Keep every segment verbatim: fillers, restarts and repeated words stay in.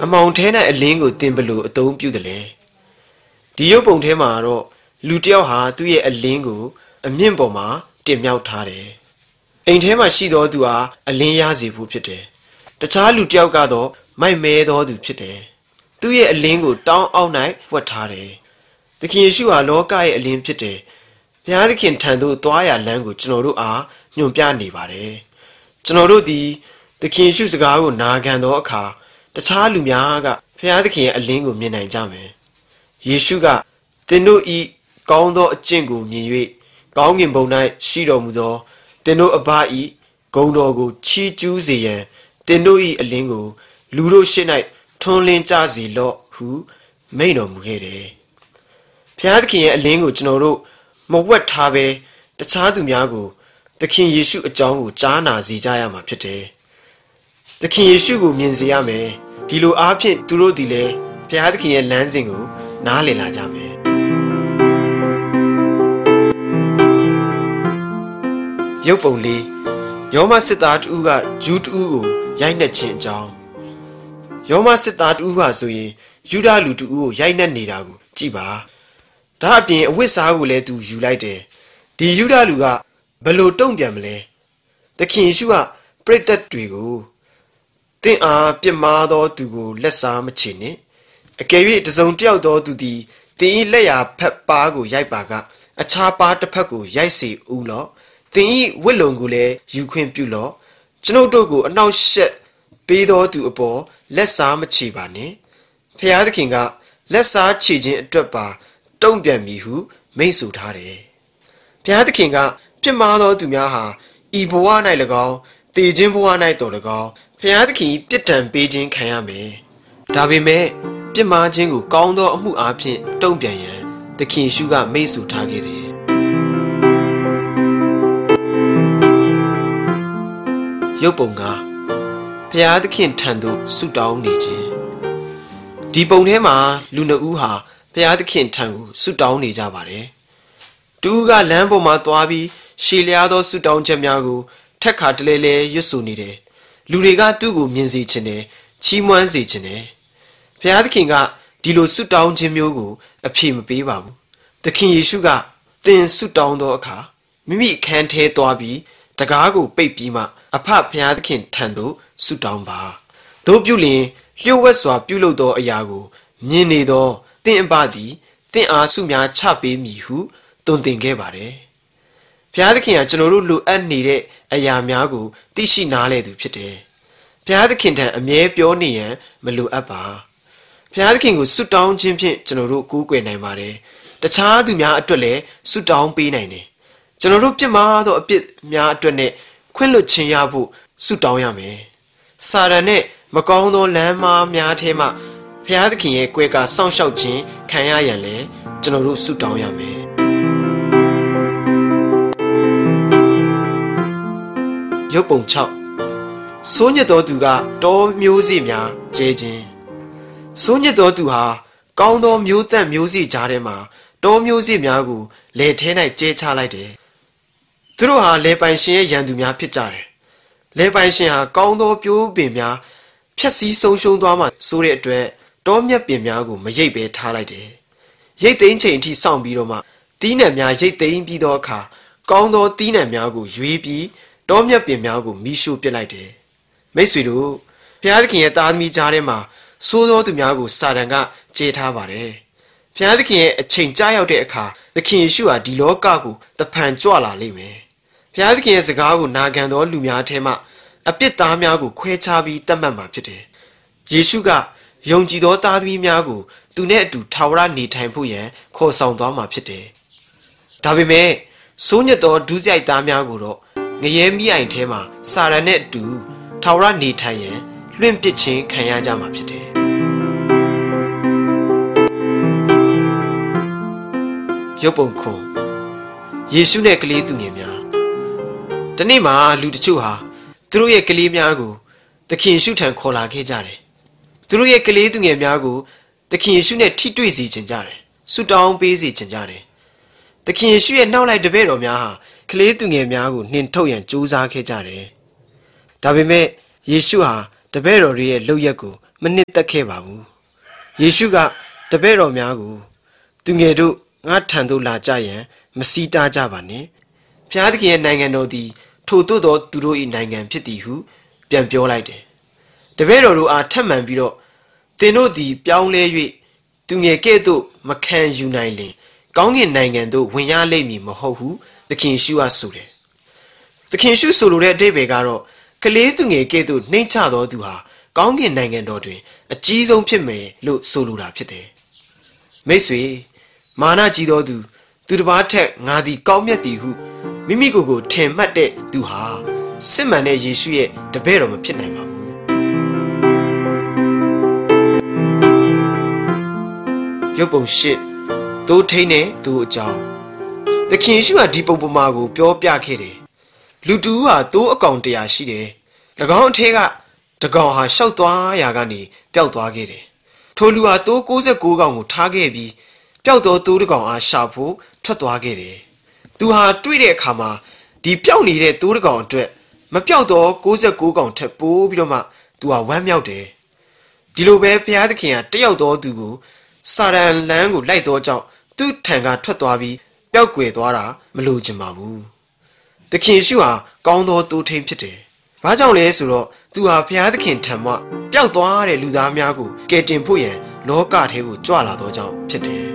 အမောင်ထဲ၌အလင်းကိုတင်ဘလို့အသုံးပြုတယ်လေဒီရုပ်ပုံထဲမှာတော့လူတယောက်ဟာသူ့ရဲ့အလင်းကိုအမြင့်ပေါ်မှာတင်မြောက်ထားတယ်အိမ်ထဲမှာရှိသောသူဟာအလင်းရစေဖို့ဖြစ်တယ်တခြားလူတယောက်ကတော့မိုက်မဲသောသူဖြစ်တယ်သူ့ရဲ့အလင်းကိုတောင်းအောက်၌ဝတ်ထားတယ်သခင်ယေရှုဟာလောကရဲ့အလင်းဖြစ်တယ်ဘုရားသခင်ထံသို့သွားရလမ်းကိုကျွန်တော်တို့အားညွှန်ပြနေပါတယ်ကျွန်တော်တို့ဒီသခင်ယေရှုစကားကိုနာခံသောအခါတခြားလူများကဘုရားသခင်ရဲ့အလင်းကိုမြင်နိုင်ကြမယ်ယေရှုကသင်တို့ဤကောင်းသောအကျင့်ကိုမြင်၍ကောင်းကင်ဘုံ၌ရှိတော်မူသောသင်တို့အဘဤဂုဏ်တော်ကိုချီးကျူးစေရန်သင်တို့ဤအလင်းကိုလူတို့ရှေ့၌ထွန်းလင်းကြစေလော့ဟုမိန့်တော်မူခဲ့တယ်ဘုရားသခင်ရဲ့အလင်းကိုကျွန်တော်တို့မဝတ်ထားပဲတခြားသူများကိုသခင်ယေရှုအကြောင်းကိုကြားနာစေကြရမှာဖြစ်တယ်သခင်ယေရှုကိုမြင်စေရမယ်ဒီလိုအားဖြင့်သူတို့ဒီလေဘုရားသခင်ရဲ့လမ်းစဉ်ကိုနားလည်လာကြမယ်ရုပ်ပုံလေးယောမစစ်သားတူကဂျူးတူကိုရိုက်နှက်ခြင်းအကြောင်းယောမစစ်သားတူဟာဆိုရင်ယူဒလူတူကိုရိုက်နှက်နေတာကိုကြည့်ပါဒါအပြင်အဝတ်စားကိုလည်းသူယူလိုက်တယ်ဒီယူဒလူကဘယ်လိုတုံ့ပြန်မလဲသခင်ယေရှုကပရိသတ်တွေကိုသင်အားပြစ်မှားသောသူကိုလက်စားမချေနှင့်အကယ်၍တစုံတစ်ယောက်သောသူသည်သင်၏လက်ရာဖက်ပါးကိုရိုက်ပါကအခြားပါးတစ်ဖက်ကိုရိုက်စေဦးလော့သင်၏ဝတ်လုံကိုလည်းယူခွင့်ပြုလော့ကျွန်ုပ်တို့ကိုအနှောက်ယှက်ပေးသောသူအပေါ်လက်စားမချေပါနှင့်ဖျားသခင်ကလက်စားချေခြင်းအတွက်ပါတုံ့ပြန်မည်ဟုမိန့်ဆိုထားတယ်ဖျားသခင်ကပြစ်မှားသောသူများဟာဤဘဝ၌၎င်းတည်ခြင်းဘဝ၌တော်၎င်းဖျားသခင်ပြစ်ဒဏ်ပေးခြင်းခံရမယ်ဒါပေမဲ့ပြစ်မှားခြင်းကိုကောင်းသောအမှုအားဖြင့်တုံ့ပြန်ရန်သခင်ယေရှုကမိန့်ဆိုထားခဲ့တယ်ရုပ်ပုံကဘုရားသခင်ထံသို့ဆုတောင်းနေခြင်းဒီပုံထဲမှာလူနှစ်ဦးဟာဘုရားသခင်ထံကိုဆုတောင်းနေကြပါတယ်တူကလမ်းပေါ်မှာသွားပြီးရှေ့လျားသောဆုတောင်းချက်များကိုထက်ခါတလဲလဲရွတ်ဆိုနေတယ်လူတွေကသူ့ကိုမြင်စေခြင်းနဲ့ချီးမွမ်းစေခြင်းနဲ့ဘုရားသခင်ကဒီလိုဆုတောင်းခြင်းမျိုးကိုအပြည့်မပေးပါဘူးသခင်ယေရှုကသင်ဆုတောင်းသောအခါမိမိအခန်းထဲသွားပြီးတကားကိုပိတ်ပြီးမှအဖဘုရားသခင်ထံသို့ဆုတောင်းပါတို့ပြုလျင်လျှို့ဝှက်စွာပြုလုပ်သောအရာကိုမြင်နေသောသင်အဘသည်သင်အားဆုများချပေးမည်ဟုသွန်သင်ခဲ့ပါတယ်ဘုရားသခင်ကကျွန်တော်တို့လိုအပ်နေတဲ့အရာများကိုသိရှိနားလည်သူဖြစ်တယ်ဘုရားသခင်ထံအမြဲပြောနေရန်မလိုအပ်ပါဘုရားသခင်ကိုဆုတောင်းခြင်းဖြင့်ကျွန်တော်တို့ကိုးကွယ်နိုင်ပါတယ်တခြားသူများအတွက်လည်းဆုတောင်းပေးနိုင်တယ်ကျွန်တော်တို့ပြစ်မှားသောအပြစ်များအတွက်နဲ့ခွင့်လွှတ်ခြင်းရဖို့ဆုတောင်းရမယ်စာရန်နဲ့မကောင်းသောလမ်းမများထဲမှာဘုရားသခင်ရဲ့ကွယ်ကာစောင့်ရှောက်ခြင်းခံရရန်လည်းကျွန်တော်တို့ဆုတောင်းရမယ်ရုပ်ပုံ၆စိုးညစ်တော်သူကတောမျိုးစေ့များကျဲခြင်းစိုးညစ်တော်သူဟာကောင်းသောမျိုးသက်မျိုးစေ့ကြားထဲမှာတောမျိုးစေ့များကိုလယ်ထဲ၌ကျဲချလိုက်တယ်သူတို့ဟာလယ်ပိုင်ရှင်ရဲ့ရန်သူများဖြစ်ကြတယ်လယ်ပိုင်ရှင်ဟာကောင်းသောပြိုးပင်များဖြက်စီးဆုံးရှုံးသွားမှဆိုတဲ့အတွက်တောမြက်ပင်များကိုမရိတ်ပဲထားလိုက်တယ်ရိတ်သိမ်းချိန်အထိစောင့်ပြီးတော့မှတီးနှံများရိတ်သိမ်းပြီးသောအခါကောင်းသောတီးနှံများကိုရွေးပြီးတောမြက်ပင်များကိုမီးရှို့ပစ်လိုက်တယ်မိတ်ဆွေတို့ဘုရားသခင်ရဲ့သားသမီးကြားထဲမှာစိုးသောသူများကိုစာတန်ကကျေထားပါတယ်ဘုရားသခင်ရဲ့အချိန်ကြာရောက်တဲ့အခါသခင်ယေရှုဟာဒီလောကကိုတဖန်ကြွလာလိမ့်မယ်ဘုရားသခင်ရဲ့စကားကိုနာခံသောလူများထဲမှအပြစ်သားများကိုခွဲခြားပြီးတတ်မှတ်မှာဖြစ်တယ်ယေရှုကယုံကြည်သောသားသမီးများကိုသူနဲ့အတူထာဝရနေထိုင်ဖို့ရန်ခေါ်ဆောင်သွားမှာဖြစ်တယ်ဒါပေမဲ့စိုးညစ်သောဒုစရိုက်သားများကိုတော့ငရဲမိအိုင်ထဲမှာစာရန်နဲ့အတူထာဝရနေထိုင်ရန်လွင့်ပစ်ခြင်းခံရကြမှာဖြစ်တယ်ရုပ်ပုံခွန်ယေရှုနဲ့ကလေးသူငယ်များဒီနေ့မှာလူတချို့ဟာသူတို့ရဲ့ကလေးများကိုသခင်ယေရှုထံခေါ်လာခဲ့ကြတယ်သူတို့ရဲ့ကလေးသူငယ်များကိုသခင်ယေရှုနဲ့ထိတွေ့စေချင်ကြတယ်ဆုတောင်းပေးစေချင်ကြတယ်သခင်ယေရှုရဲ့နောက်လိုက်တပည့်တော်များဟာကလေးသူငယ်များကိုနှင်ထုတ်ရန်ကြိုးစားခဲ့ကြတယ်ဒါပေမဲ့ယေရှုဟာတပည့်တော်ရဲ့လုပ်ရက်ကိုမမနစ်သက်ခဲ့ပါဘူးယေရှုကတပည့်တော်များကိုသူငယ်တို့ငါထံသို့လာကြရန်မစီးတားကြပါနှင့်ဖျားသခင်ရဲ့နိုင်ငံတော်သည်ထိုသို့သောသူတို့၏နိုင်ငံဖြစ်သည်ဟုပြန်ပြောလိုက်တယ်တပည့်တော်တို့အားထပ်မံပြီးတော့သင်တို့သည်ပြောင်းလဲ၍သူငယ်ကဲ့သို့မခံယူနိုင်လင်ကောင်းကင်နိုင်ငံသို့ဝင်ရလိမ့်မည်မဟုတ်ဟုသခင်ရှုအားဆိုတယ်သခင်ရှုဆိုလိုတဲ့အဓိပ္ပာယ်ကတော့ကလေးသူငယ်ကဲ့သို့နှိမ့်ချတော်သူဟာကောင်းကင်နိုင်ငံတော်တွင်အကြီးဆုံးဖြစ်မယ်လို့ဆိုလိုတာဖြစ်တယ်မိတ်ဆွေမာနကြီးတော်သူသူတစ်ပါးထက်ငါသည်ကောင်းမြတ်သည်ဟုမိမိကိုယ်ကိုထင်မှတ်တဲ့သူဟာစစ်မှန်တဲ့ယေရှုရဲ့တပည့်တော်မဖြစ်နိုင်ပါဘူးရုပ်ပုံရှစ်သိုးထိန်တဲ့သူအကြောင်းသခင်ယေရှုဟာဒီပုံပမာကိုပြောပြခဲ့တယ်လူတူဟာသိုးအကောင်တရာရှိတယ်၎င်းအထက်ကတကောင်ဟာရှောက်သွားရာကနေပျောက်သွားခဲ့တယ်ထိုလူဟာသိုး၉၉ကောင်ကိုထားခဲ့ပြီးပျောက်သောသိုးတစ်ကောင်အားရှာဖို့ထွက်သွားခဲ့တယ်သူဟာတွေ့တဲ့အခါမှာဒီပျောက်နေတဲ့သိုးတစ်ကောင်အတွက်မပျောက်သော၉၉ကောင်ထက်ပိုပြီးတော့မှသူဟာဝမ်းမြောက်တယ်ဒီလိုပဲဘုရားသခင်ကတယောက်သောသူကိုစာရန်လန်းကိုလိုက်သောကြောင့်သူ့ထံကထွက်သွားပြီးပျောက်ကွယ်သွားတာမလိုချင်ပါဘူးသခင်ရှုဟာကောင်းသောသိုးထိန်ဖြစ်တယ်ဘာကြောင့်လဲဆိုတော့သူဟာဘုရားသခင်ထံမှပျောက်သွားတဲ့လူသားများကိုကယ်တင်ဖို့ရန်လောကထဲကိုကြွလာသောကြောင့်ဖြစ်တယ်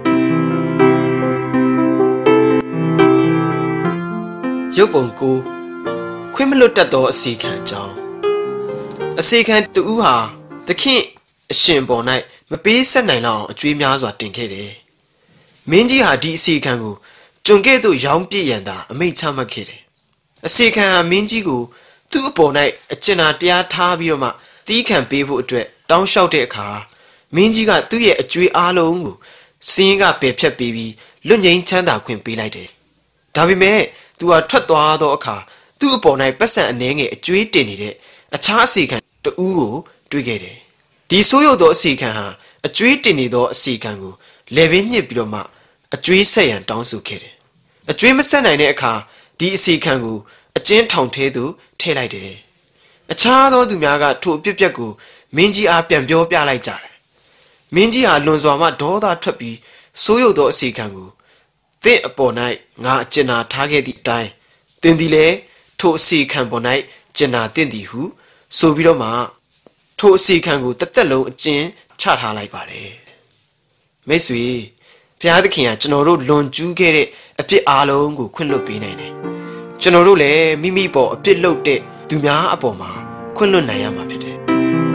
ရုပ်ပုံကိုခွင့်မလွတ်တတ်သောအစီခံအကြောင်းအစီခံတူဟာသခင်အရှင်ပေါ်၌မပေးဆက်နိုင်လောက်အောင်အကျွေးများစွာတင်ခဲ့တယ်မင်းကြီးဟာဒီအစီခံကိုကျွန်ကဲ့သို့ရောင်းပြစ်ရန်သာအမိန့်ချမှတ်ခဲ့တယ်အစီခံဟာမင်းကြီးကိုသူ့အပေါ်၌အကျဉ်းနာတရားထားပြီးတော့မှတီးခံပေးဖို့အတွက်တောင်းလျှောက်တဲ့အခါမင်းကြီးကသူ့ရဲ့အကျွေးအားလုံးကိုစင်းကပယ်ဖြတ်ပေးပြီးလွတ်ငြိမ်းချမ်းသာခွင့်ပေးလိုက်တယ်ဒါပေမဲ့သူဟာထွက်သွားသောအခါသူ့အပေါ်၌ပတ်စံအနှဲငယ်အကျွေးတင်နေတဲ့အခြားအစီခံတဦးကိုတွေ့ခဲ့တယ်ဒီဆိုးရုပ်သောအစီခံဟာအကျွေးတင်နေသောအစီခံကိုလေပင်ညှစ်ပြီးတော့မှအကျွေးဆက်ရန်တောင်းဆိုခဲ့တယ်အကျွေးမဆက်နိုင်တဲ့အခါဒီအစီခံကိုအကျဉ်းထောင်ထဲသို့ထည့်လိုက်တယ်အခြားသောသူများကထိုအပြစ်ပြက်ကိုမင်းကြီးအားပြန်ပြောပြလိုက်ကြတယ်မင်းကြီးဟာလွန်စွာမှဒေါသထွက်ပြီးဆိုးရုပ်သောအစီခံကိုသင်အပေါ်၌ငါအကျဉ်းနာထားခဲ့သည့်အတိုင်းသင်သည်လည်းထိုအစီခံပေါ်၌ကျဉ်းနာသင့်သည်ဟုဆိုပြီးတော့မှထိုအစီခံကိုတစ်သက်လုံးအကျဉ်းချထားလိုက်ပါတယ်မိတ်ဆွေဘုရားသခင်ကကျွန်တော်တို့လွန်ကျူးခဲ့တဲ့အပြစ်အားလုံးကိုခွင့်လွှတ်ပေးနိုင်တယ်ကျွန်တော်တို့လည်းမိမိပေါ်အပြစ်လုပ်တဲ့သူများအပေါ်မှာခွင့်လွှတ်နိုင်ရမှာဖြစ်တယ်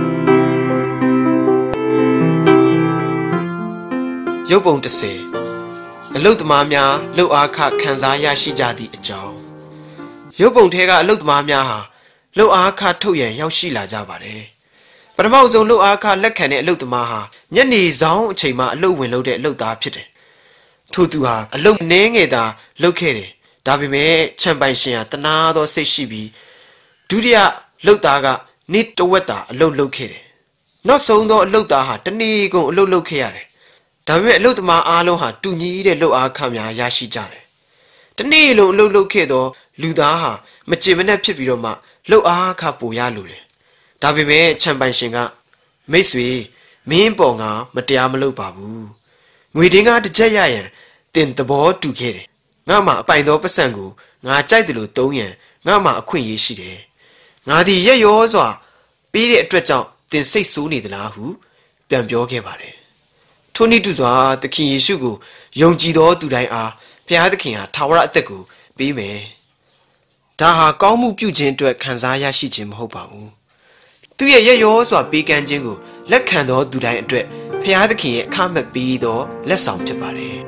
ရုပ်ပုံတစ်ဆယ်အလုတ်သမားများလှုပ်အားခခံစားရရှိကြသည့်အကြောင်းရုပ်ပုံထဲကအလုတ်သမားများဟာလှုပ်အားခထုတ်ရန်ရောက်ရှိလာကြပါတယ်ပထမဆုံးလှုပ်အားခလက်ခံတဲ့အလုတ်သမားဟာညနေဆောင်အချိန်မှာအလုတ်ဝင်လုပ်တဲ့အလုတ်သားဖြစ်တယ်ထို့သူဟာအလုတ်နှဲငယ်သာလုပ်ခဲ့တယ်ဒါပေမဲ့ချန်ပိုင်ရှင်ဟာတနာသောစိတ်ရှိပြီးဒုတိယလှုပ်သားကနေ့တဝက်သာအလုတ်လုပ်ခဲ့တယ်နောက်ဆုံးသောအလုတ်သားဟာတနေ့ကုန်အလုတ်လုပ်ခဲ့ရတယ်ဒါပေမဲ့အလုတ်သမားအားလုံးဟာတူညီတဲ့လှုပ်အားခများရရှိကြတယ်တနေ့လုံးအလုတ်လုပ်ခဲ့သောလူသားဟာမကြင်မနှက်ဖြစ်ပြီးတော့မှလှုပ်အားခပိုရလိုတယ်ဒါပေမဲ့ချန်ပိုင်ရှင်ကမိတ်ဆွေမင်းပေါ်ငါမတရားမလုပ်ပါဘူးငွေတင်းကားတစ်ချက်ရရန်တင်သဘောတူခဲ့တယ်ငါမှအပိုင်သောပတ်စံကိုငါကြိုက်တယ်လို့သုံးရန်ငါမှအခွင့်အရေးရှိတယ်ငါဒီရက်ရောစွာပေးတဲ့အတွက်ကြောင့်တင်စိတ်ဆိုးနေသလားဟုပြန်ပြောခဲ့ပါတယ်ထိုနည်းတူစွာသခင်ယေရှုကိုယုံကြည်သောသူတိုင်းအားဘုရားသခင်ဟာထာဝရအသက်ကိုပေးမယ်ဒါဟာကောင်းမှုပြုခြင်းအတွက်ခံစားရရှိခြင်းမဟုတ်ပါဘူးသူရဲ့ရက်ရောစွာပေးကမ်းခြင်းကိုလက်ခံသောသူတိုင်းအတွက်ဘုရားသခင်ရဲ့အခမဲ့ပေးသောလက်ဆောင်ဖြစ်ပါတယ်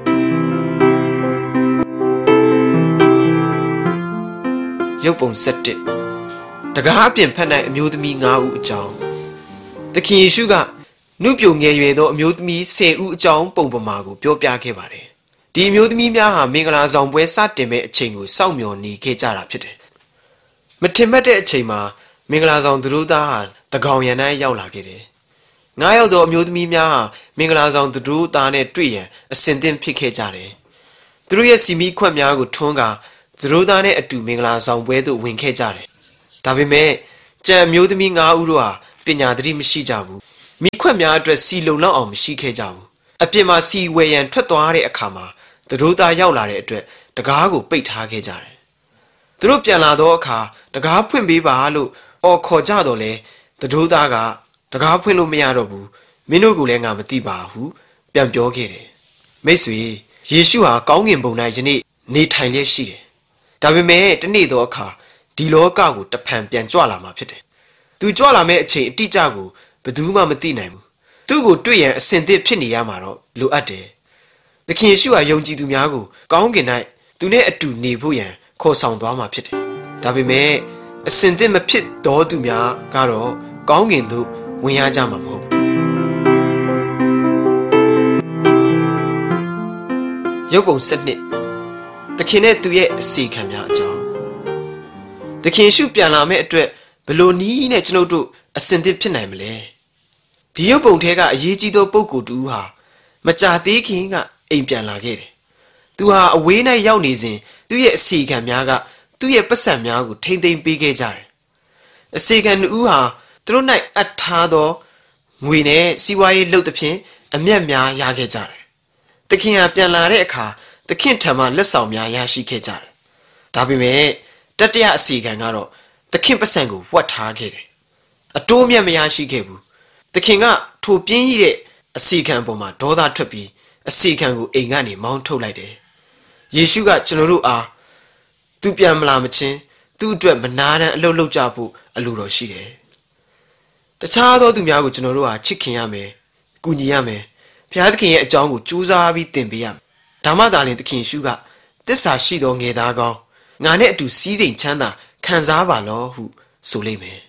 ရုပ်ပုံဆက်တစ်တကားအပြင်ဖက်၌အမျိုးသမီး၅ဦးအကြောင်းသခင်ယေရှုကနုပြိုငယ်ရွယ်သောအမျိုးသမီး၁၀ဦးအကြောင်းပုံပမာကိုပြောပြခဲ့ပါတယ်ဒီအမျိုးသမီးများဟာမင်္ဂလာဆောင်ပွဲစတင်မဲ့အချိန်ကိုစောင့်မျှော်နေခဲ့ကြတာဖြစ်တယ်မထင်မှတ်တဲ့အချိန်မှာမင်္ဂလာဆောင်သူတို့သားဟာတကောင်ရံတိုင်းရောက်လာခဲ့တယ်ငါးယောက်သောအမျိုးသမီးများဟာမင်္ဂလာဆောင်သူတို့သားနဲ့တွေ့ရန်အစဉ်သင့်ဖြစ်ခဲ့ကြတယ်သူတို့ရဲ့စီမီခွက်များကိုထွန်းကာသူတို့သားနဲ့အတူမင်္ဂလာဆောင်ပွဲသို့ဝင်ခဲ့ကြတယ်ဒါပေမဲ့ကြံအမျိုးသမီး၅ဦးတို့ဟာပညာသတိမရှိကြဘူးမိခွက်များအတွက်စီလုံလောက်အောင်မရှိခဲ့ကြဘူးအပြင်မှာစီဝယ်ရန်ထွက်သွားတဲ့အခါမှာသူတို့သားရောက်လာတဲ့အတွက်တကားကိုပိတ်ထားခဲ့ကြတယ်သူတို့ပြန်လာတော့အခါတကားဖွင့်ပေးပါလို့အော်ခေါ်ကြတော့လဲသူတို့သားကတကားဖွင့်လို့မရတော့ဘူးမင်းတို့ကလည်းငါမသိပါဘူးပြန်ပြောခဲ့တယ်မိတ်ဆွေယေရှုဟာကောင်းကင်ဘုံ၌ယနေ့နေထိုင်လျက်ရှိတယ်ဒါပေမဲ့တနေ့သောအခါဒီလောကကိုတဖန်ပြန်ကြွလာမှာဖြစ်တယ်သူကြွလာမယ့်အချိန်အတိအကျကိုဘယ်သူမှမသိနိုင်ဘူးသူ့ကိုတွေ့ရန်အစင်သစ်ဖြစ်နေရမှာတော့လိုအပ်တယ်သခင်ယေရှုဟာယုံကြည်သူများကိုကောင်းကင်၌သူနဲ့အတူနေဖို့ရန်ခေါ်ဆောင်သွားမှာဖြစ်တယ်ဒါပေမဲ့အစင်သစ်မဖြစ်တော်သူများကတော့ကောင်းကင်သို့ဝင်ရကြမှာမဟုတ်ရုပ်ပုံစနစ်သခင်နဲ့သူရဲ့အစီခံများအကြောင်းသခင်ရှုပြန်လာမယ့်အတွက်ဘလို့နီးနဲ့ကျွန်ုပ်တို့အစင်သစ်ဖြစ်နိုင်မလဲဒီရုပ်ပုံထဲကအရေးကြီးသောပုဂ္ဂိုလ်တူဟာမကြာသေးခင်ကအိမ်ပြန်လာခဲ့တယ်သူဟာအဝေး၌ရောက်နေစဉ်သူ့ရဲ့အစီခံများကသူ့ရဲ့ပတ်စံများကိုထိမ့်သိမ်းပေးခဲ့ကြတယ်အစီခံတူဟာသူတို့၌အပ်ထားသောငွေနဲ့စီးပွားရေးလုပ်သဖြင့်အမျက်များရခဲ့ကြတယ်သခင်ဟာပြန်လာတဲ့အခါသခင်ထံမှလက်ဆောင်များရရှိခဲ့ကြတယ်ဒါပေမဲ့တတိယအစီခံကတော့သခင်ပတ်စံကိုဝတ်ထားခဲ့တယ်အတိုးမြတ်မရရှိခဲ့ဘူးသခင်ကထိုပြင်းကြီးတဲ့အစီခံပေါ်မှာဒေါသထွက်ပြီးအစီခံကိုအိမ်ကနေမောင်းထုတ်လိုက်တယ်ယေရှုကကျွန်တော်တို့အားသူပြန်မလာမချင်းသူ့အတွက်မနာတမ်းအလုပ်လုပ်ကြဖို့အလိုတော်ရှိတယ်တခြားသောသူများကိုကျွန်တော်တို့ဟာချစ်ခင်ရမယ်ကူညီရမယ်ဘုရားသခင်ရဲ့အကြောင်းကိုကြိုးစားပြီးသင်ပေးရမယ်ဒါမှသာလျှင်သခင်ယေရှုကသစ္စာရှိသောငယ်သားကောင်းငါနဲ့အတူစည်းစိမ်ချမ်းသာခံစားပါလောဟုဆိုလိမ့်မယ်